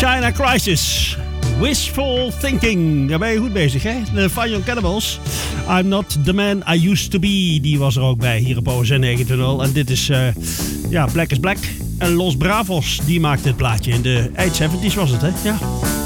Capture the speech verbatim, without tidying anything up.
China Crisis. Wishful Thinking. Daar ben je goed bezig, hè? De Fire Cannibals. I'm Not The Man I Used To Be. Die was er ook bij hier op O Z N negenentwintig. En dit is, uh, ja, Black is Black. En Los Bravos, die maakt dit plaatje. In de eind zeventig's was het, hè? Ja.